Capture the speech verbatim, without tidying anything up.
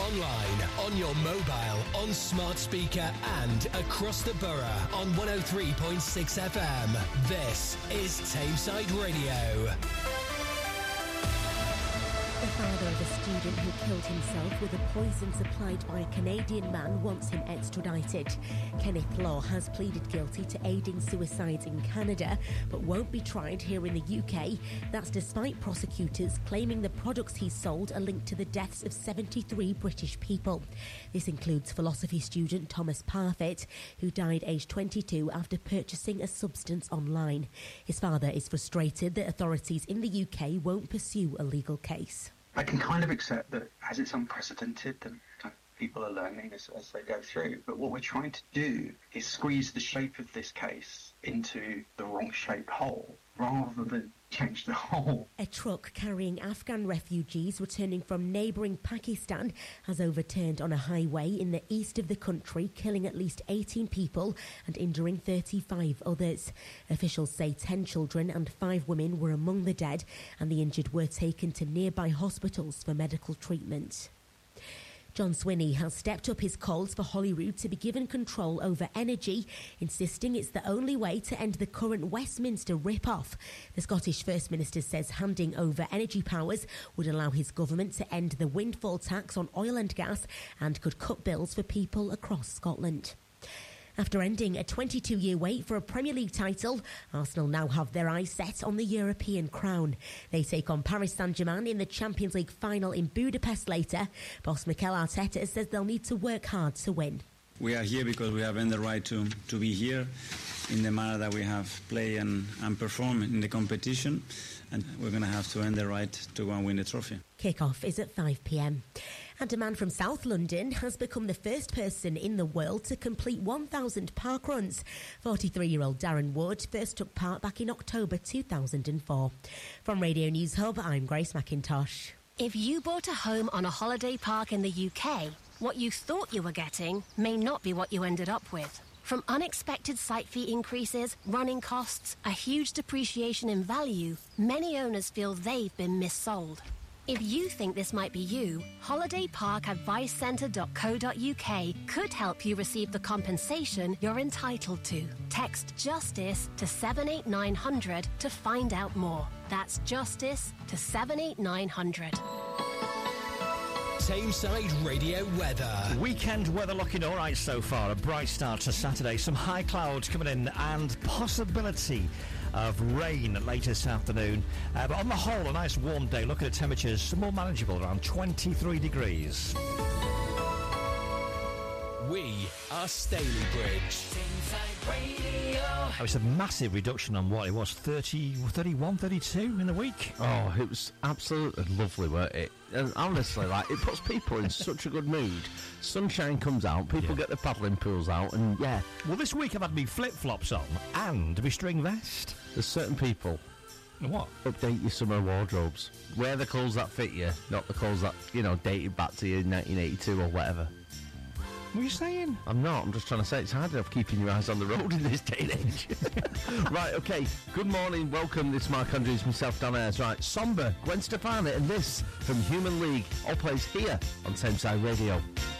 online, on your mobile, on smart speaker and across the borough on one oh three point six F M. This is Tameside Radio. The father of a student who killed himself with a poison supplied by a Canadian man wants him extradited. Kenneth Law has pleaded guilty to aiding suicides in Canada, but won't be tried here in the U K. That's despite prosecutors claiming the products he sold are linked to the deaths of seventy-three British people. This includes philosophy student Thomas Parfitt, who died aged twenty-two after purchasing a substance online. His father is frustrated that authorities in the U K won't pursue a legal case. I can kind of accept that as it's unprecedented and people are learning as, as they go through, but what we're trying to do is squeeze the shape of this case into the wrong shaped hole rather than change the hole. A truck carrying Afghan refugees returning from neighbouring Pakistan has overturned on a highway in the east of the country, killing at least eighteen people and injuring thirty-five others. Officials say ten children and five women were among the dead, and the injured were taken to nearby hospitals for medical treatment. John Swinney has stepped up his calls for Holyrood to be given control over energy, insisting it's the only way to end the current Westminster rip-off. The Scottish First Minister says handing over energy powers would allow his government to end the windfall tax on oil and gas and could cut bills for people across Scotland. After ending a twenty-two-year wait for a Premier League title, Arsenal now have their eyes set on the European crown. They take on Paris Saint-Germain in the Champions League final in Budapest later. Boss Mikel Arteta says they'll need to work hard to win. We are here because we have earned the right to, to be here in the manner that we have played and, and performed in the competition, and we're going to have to earn the right to go and win the trophy. Kick-off is at five p.m. And a man from South London has become the first person in the world to complete one thousand park runs. forty-three-year-old Darren Wood first took part back in October two thousand four. From Radio News Hub, I'm Grace McIntosh. If you bought a home on a holiday park in the U K, what you thought you were getting may not be what you ended up with. From unexpected site fee increases, running costs, a huge depreciation in value, many owners feel they've been missold. If you think this might be you, holiday park advice centre dot co dot uk could help you receive the compensation you're entitled to. Text JUSTICE to seven eight nine hundred to find out more. That's JUSTICE to seven eight nine hundred. Tameside Radio weather. Weekend weather looking all right so far. A bright start to Saturday. Some high clouds coming in and possibility of rain later this afternoon. Uh, but on the whole, a nice warm day. Look at the temperatures, more manageable, around twenty-three degrees. We are Stalybridge. Tameside Radio. Oh, it's a massive reduction on what it was, thirty, thirty-one, thirty-two in the week. Oh, it was absolutely lovely, weren't it? And honestly, like, it puts people in such a good mood. Sunshine comes out, people yeah. get the paddling pools out, and yeah. Well, this week I've had me flip-flops on and my string vest. There's certain people. What? Update your summer wardrobes. Wear the clothes that fit you, not the clothes that, you know, dated back to you in nineteen eighty-two or whatever. What are you saying? I'm not. I'm just trying to say it's hard enough keeping your eyes on the road in this day and age. Right, OK. Good morning. Welcome. This is Mark Andrews, myself, Dan Ayres. Right, Somber, Gwen Stefani, and this from Human League. All plays here on Tameside Radio.